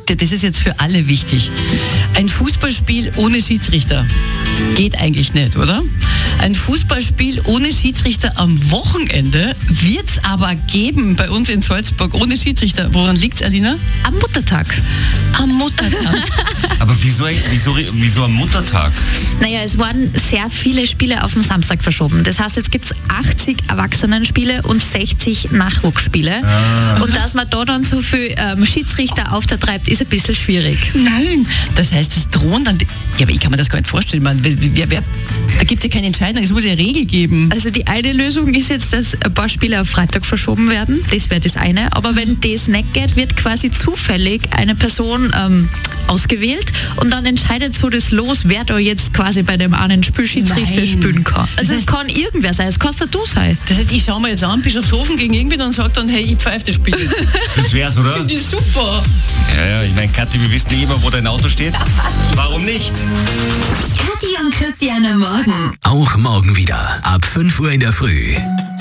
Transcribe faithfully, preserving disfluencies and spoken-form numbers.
das ist jetzt für alle wichtig. Ein Fußballspiel ohne Schiedsrichter geht eigentlich nicht, oder? Ein Fußballspiel ohne Schiedsrichter am Wochenende wird es aber geben bei uns in Salzburg ohne Schiedsrichter. Woran liegt's, Alina? Am Muttertag. Am Muttertag. Aber wieso, wieso, wieso am Muttertag? Naja, es wurden sehr viele Spiele auf den Samstag verschoben. Das heißt, jetzt gibt es achtzig Erwachsenenspiele und sechzig Nachwuchsspiele. Ah. Und dass man da dann so viel ähm, Schiedsrichter auftreibt, ist ein bisschen schwierig. Nein. Das heißt, es drohen dann... Ja, aber ich kann mir das gar nicht vorstellen. Man, wer, wer, da gibt es ja keine Entscheidung, es muss ja Regel geben. Also die eine Lösung ist jetzt, dass ein paar Spiele auf Freitag verschoben werden. Das wäre das eine. Aber wenn das nicht geht, wird quasi zufällig eine Person ähm, ausgewählt und dann entscheidet so das Los, wer da jetzt quasi bei dem einen Spielschiedsrichter Nein. spielen kann. Also Das es heißt- kann irgendwer sein, es kann auch du sein. Das heißt, ich schaue mir jetzt an, Bischofshofen gegen irgendwen und sage dann, hey, ich pfeife das Spiel. Das wär's, oder? Finde ich super. Ja, ja, ich meine, Kathi, wir wissen ja immer, wo dein Auto steht. Warum nicht? Kathi und Christian am Morgen. Auch morgen wieder ab fünf Uhr in der Früh.